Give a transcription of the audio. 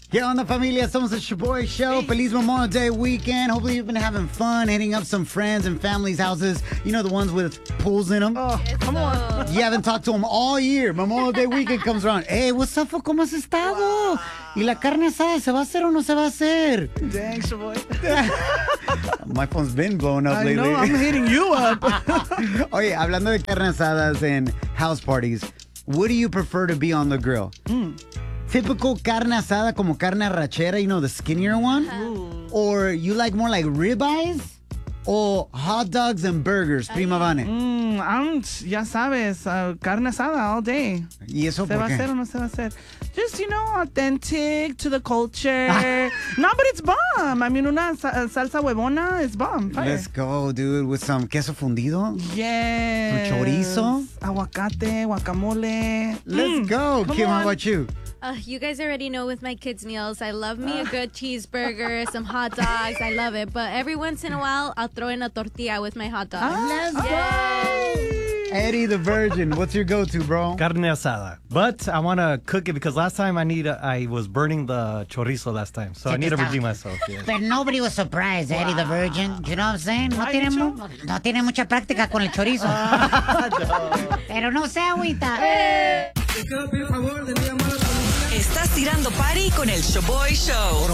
¿Qué onda, familia? Somos el Shoboy Show. Feliz Memorial Day weekend. Hopefully you've been having fun, hitting up some friends and families' houses. You know, the ones with pools in them. Oh, come on. You haven't talked to them all year. Memorial Day weekend comes around. Hey, what's up? ¿Cómo has estado? Wow. ¿Y la carne asada se va a hacer o no se va a hacer? Dang, Shoboy. My phone's been blowing up lately. I know, I'm hitting you up. Oye, hablando de carne asadas and house parties, what do you prefer to be on the grill? Typical carne asada como carne arrachera, you know, the skinnier one? Or you like more like ribeyes? Or hot dogs and burgers, prima Vane? Ya sabes, carne asada all day. ¿Y eso ¿Se por va a qué? hacer o no se va a hacer? Just, you know, authentic to the culture. No, but it's bomb. I mean, una salsa huevona is bomb. Fire. Let's go, dude, with some queso fundido. Yes. Some chorizo. Aguacate, guacamole. Let's go. Kim, how about you? You guys already know with my kids' meals, I love me a good cheeseburger, some hot dogs. I love it. But every once in a while, I'll throw in a tortilla with my hot dog. Let's go. Eddie the Virgin, what's your go-to, bro? Carne asada. But I want to cook it because last time I was burning the chorizo last time. So I need to redeem myself. Yeah. But nobody was surprised, Eddie the Virgin. You know what I'm saying? No tiene mucha práctica con el chorizo. Pero no se agüita. Estás tirando party con el Shoboy Show.